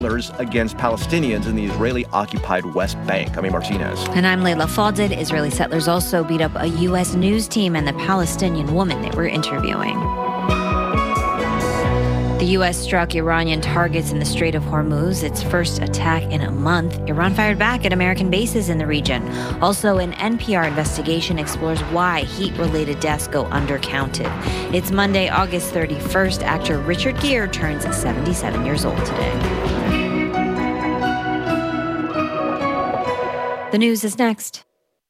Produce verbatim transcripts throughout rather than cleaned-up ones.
against Palestinians in the Israeli-occupied West Bank. I'm Martinez. And I'm Leila Fadel. Israeli settlers also beat up a U S news team and the Palestinian woman they were interviewing. The U S struck Iranian targets in the Strait of Hormuz, its first attack in a month. Iran fired back at American bases in the region. Also, an N P R investigation explores why heat-related deaths go undercounted. It's Monday, August thirty-first. Actor Richard Gere turns seventy-seven years old today. The news is next.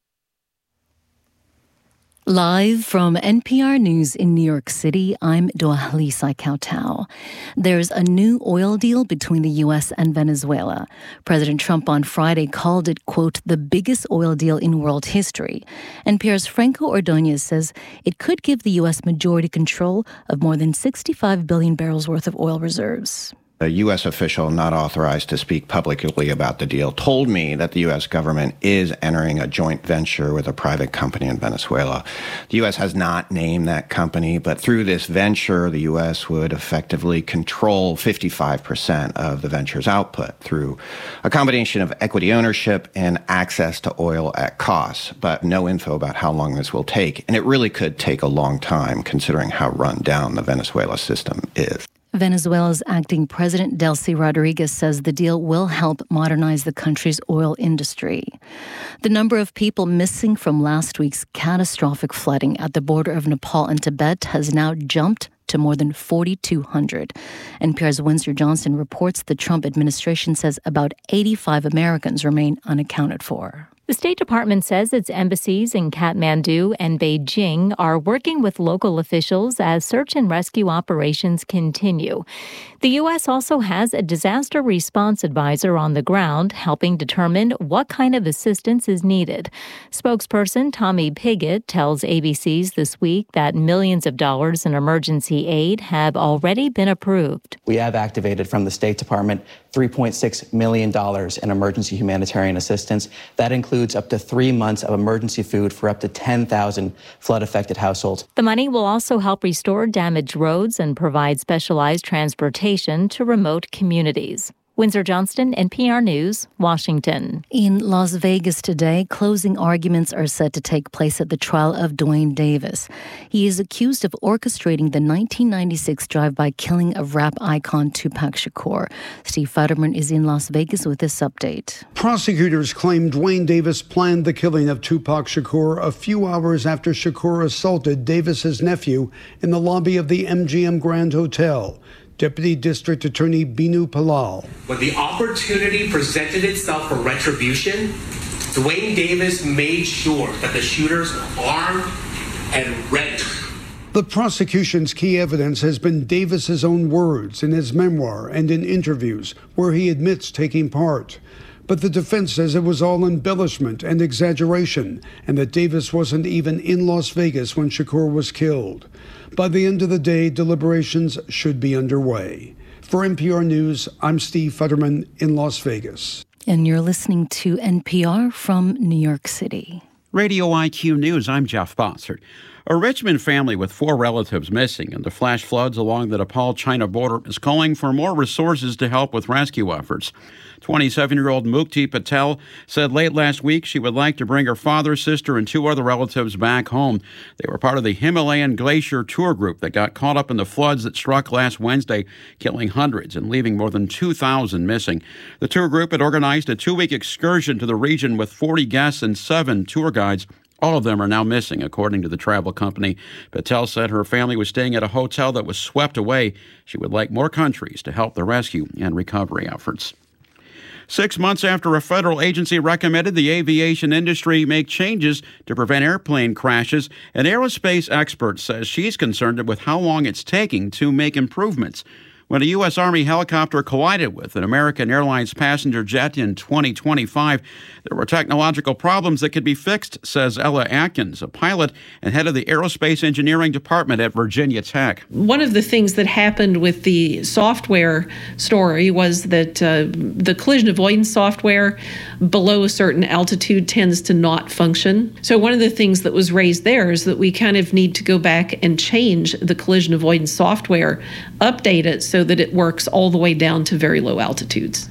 Live from N P R News in New York City, I'm Doahlisa Kautau. There's a new oil deal between the U S and Venezuela. President Trump on Friday called it, quote, the biggest oil deal in world history. N P R's Franco Ordonez says it could give the U S majority control of more than sixty-five billion barrels worth of oil reserves. A U S official not authorized to speak publicly about the deal told me that the U S government is entering a joint venture with a private company in Venezuela. The U S has not named that company, but through this venture, the U S would effectively control fifty-five percent of the venture's output through a combination of equity ownership and access to oil at cost, but no info about how long this will take. And it really could take a long time considering how run down the Venezuela system is. Venezuela's acting president, Delcy Rodriguez, says the deal will help modernize the country's oil industry. The number of people missing from last week's catastrophic flooding at the border of Nepal and Tibet has now jumped to more than forty-two hundred. N P R's Windsor Johnson reports the Trump administration says about eighty-five Americans remain unaccounted for. The State Department says its embassies in Kathmandu and Beijing are working with local officials as search and rescue operations continue. The U S also has a disaster response advisor on the ground helping determine what kind of assistance is needed. Spokesperson Tommy Pigott tells A B C's This Week that millions of dollars in emergency aid have already been approved. We have activated from the State Department three point six million dollars in emergency humanitarian assistance. That includes up to three months of emergency food for up to ten thousand flood-affected households. The money will also help restore damaged roads and provide specialized transportation to remote communities. Windsor Johnston, N P R News, Washington. In Las Vegas today, closing arguments are set to take place at the trial of Duane Davis. He is accused of orchestrating the nineteen ninety-six drive-by killing of rap icon Tupac Shakur. Steve Futterman is in Las Vegas with this update. Prosecutors claim Duane Davis planned the killing of Tupac Shakur a few hours after Shakur assaulted Davis's nephew in the lobby of the M G M Grand Hotel. Deputy District Attorney Binu Palal. When the opportunity presented itself for retribution, Duane Davis made sure that the shooters were armed and ready. The prosecution's key evidence has been Davis's own words in his memoir and in interviews where he admits taking part. But the defense says it was all embellishment and exaggeration, and that Davis wasn't even in Las Vegas when Shakur was killed. By the end of the day, deliberations should be underway. For N P R News, I'm Steve Futterman in Las Vegas. And you're listening to N P R from New York City. Radio I Q News, I'm Jeff Bossert. A Richmond family with four relatives missing in the flash floods along the Nepal-China border is calling for more resources to help with rescue efforts. twenty-seven-year-old Mukti Patel said late last week she would like to bring her father, sister, and two other relatives back home. They were part of the Himalayan Glacier tour group that got caught up in the floods that struck last Wednesday, killing hundreds and leaving more than two thousand missing. The tour group had organized a two-week excursion to the region with forty guests and seven tour guides. All of them are now missing, according to the travel company. Patel said her family was staying at a hotel that was swept away. She would like more countries to help the rescue and recovery efforts. Six months after a federal agency recommended the aviation industry make changes to prevent airplane crashes, an aerospace expert says she's concerned with how long it's taking to make improvements. When a U S. Army helicopter collided with an American Airlines passenger jet in twenty twenty-five, there were technological problems that could be fixed, says Ella Atkins, a pilot and head of the Aerospace Engineering Department at Virginia Tech. One of the things that happened with the software story was that uh, the collision avoidance software below a certain altitude tends to not function. So one of the things that was raised there is that we kind of need to go back and change the collision avoidance software, update it so so that it works all the way down to very low altitudes.